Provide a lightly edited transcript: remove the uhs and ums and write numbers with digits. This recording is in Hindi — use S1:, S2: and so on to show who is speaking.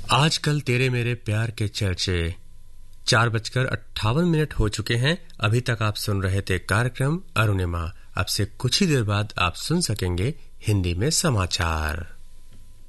S1: आजकल तेरे मेरे प्यार के चर्चे 4:58 हो चुके हैं। अभी तक आप सुन रहे थे कार्यक्रम अरुणिमा। अब से कुछ ही देर बाद आप सुन सकेंगे हिंदी में समाचार।